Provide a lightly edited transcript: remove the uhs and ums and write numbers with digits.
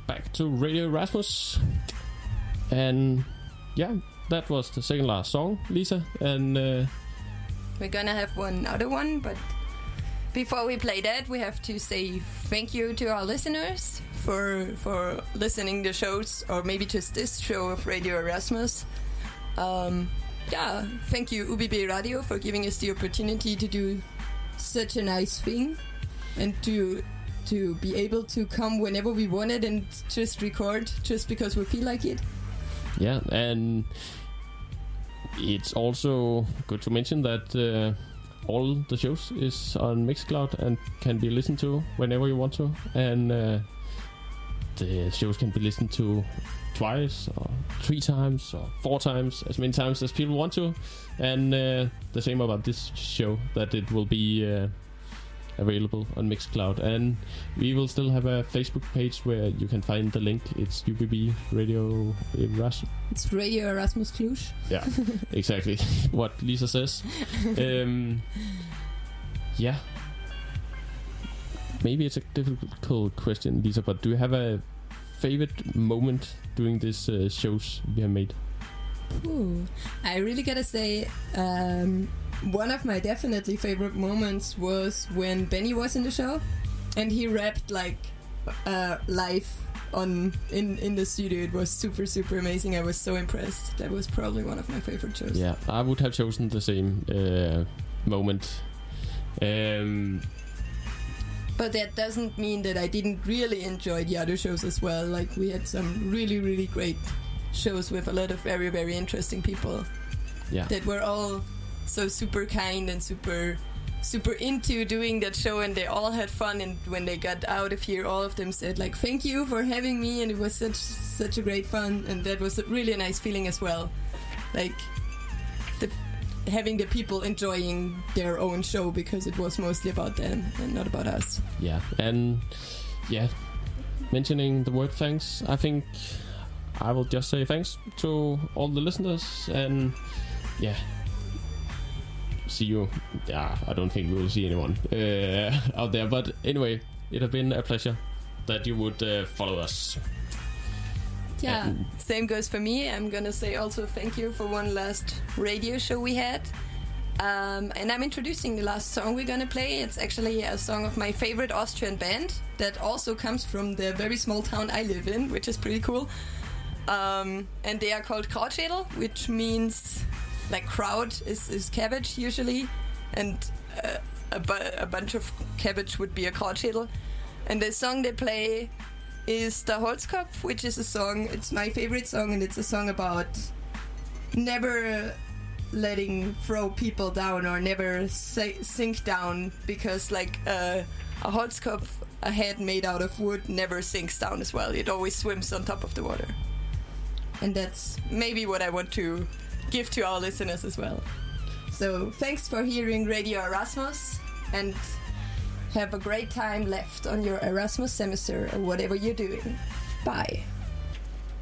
back to Radio Erasmus. And yeah, that was the second last song, Lisa. And we're gonna have one other one, but before we play that, we have to say thank you to our listeners for listening to shows, or maybe just this show of Radio Erasmus. Thank you UBB Radio for giving us the opportunity to do such a nice thing and to be able to come whenever we wanted and just record just because we feel like it. Yeah, and it's also good to mention that all the shows is on Mixcloud and can be listened to whenever you want to, and the shows can be listened to twice or 3 times or 4 times, as many times as people want to. And the same about this show, that it will be available on Mixcloud, and we will still have a Facebook page where you can find the link. It's UBB Radio Erasmus. It's Radio Erasmus Cluj. Yeah, exactly what Lisa says. Yeah, maybe it's a difficult question, Lisa, but do you have a favorite moment during these shows we have made? Ooh, I really gotta say, one of my definitely favorite moments was when Benny was in the show and he rapped like live in the studio. It was super, super amazing. I was so impressed. That was probably one of my favorite shows. Yeah, I would have chosen the same moment. But that doesn't mean that I didn't really enjoy the other shows as well. Like, we had some really, really great shows with a lot of very, very interesting people. Yeah. That were all so super kind and super, super into doing that show, and they all had fun. And when they got out of here, all of them said like, "Thank you for having me," and it was such a great fun. And that was really a nice feeling as well. Like, having the people enjoying their own show, because it was mostly about them and not about us. Yeah, and yeah, mentioning the word thanks, I think I will just say thanks to all the listeners, and yeah, see you. Yeah, I don't think we will see anyone out there, but anyway, it has been a pleasure that you would follow us. Yeah, same goes for me. I'm gonna say also thank you for one last radio show we had. And I'm introducing the last song we're gonna play. It's actually a song of my favorite Austrian band that also comes from the very small town I live in, which is pretty cool. And they are called Krautschädel, which means like kraut is cabbage usually, and a bunch of cabbage would be a Krautschädel. And the song they play is Der Holzkopf, which is a song, it's my favorite song, and it's a song about never throw people down or never sink down, because like a Holzkopf, a head made out of wood, never sinks down as well. It always swims on top of the water. And that's maybe what I want to give to our listeners as well. So thanks for hearing Radio Erasmus, and have a great time left on your Erasmus semester or whatever you're doing. Bye.